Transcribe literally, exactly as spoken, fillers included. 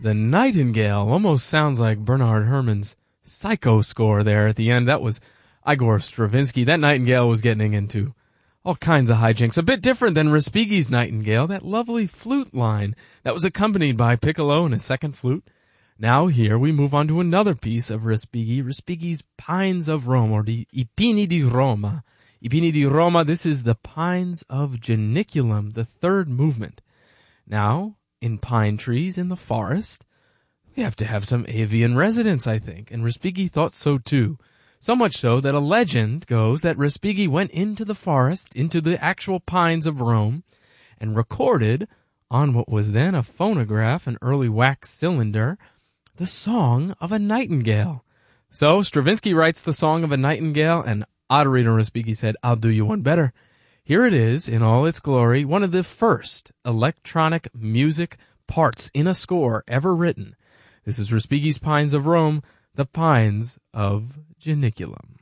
The Nightingale almost sounds like Bernard Herrmann's Psycho score there at the end. That was Igor Stravinsky. That Nightingale was getting into all kinds of hijinks. A bit different than Respighi's Nightingale, that lovely flute line that was accompanied by piccolo and a second flute. Now here we move on to another piece of Respighi, Respighi's Pines of Rome, or the I Pini di Roma. I Pini di Roma, this is the Pines of Janiculum, the third movement. Now, in pine trees in the forest, we have to have some avian residents, I think, and Respighi thought so too. So much so that a legend goes that Respighi went into the forest, into the actual pines of Rome, and recorded on what was then a phonograph, an early wax cylinder, the song of a nightingale. So Stravinsky writes the song of a nightingale, and Otorino Respighi said, I'll do you one better. Here it is in all its glory, one of the first electronic music parts in a score ever written. This is Respighi's Pines of Rome, the Pines of Janiculum.